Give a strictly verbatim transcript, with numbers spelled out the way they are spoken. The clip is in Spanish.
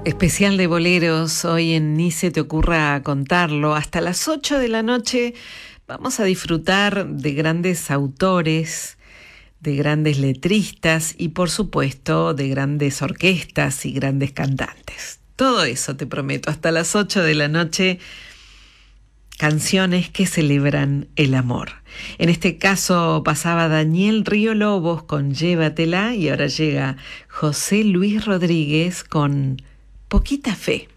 Especial de boleros, hoy en Ni se te ocurra contarlo. Hasta las ocho de la noche vamos a disfrutar de grandes autores, de grandes letristas y por supuesto de grandes orquestas y grandes cantantes. Todo eso te prometo, hasta las ocho de la noche, canciones que celebran el amor. En este caso pasaba Daniel Río Lobos con Llévatela y ahora llega José Luis Rodríguez con Poquita Fe.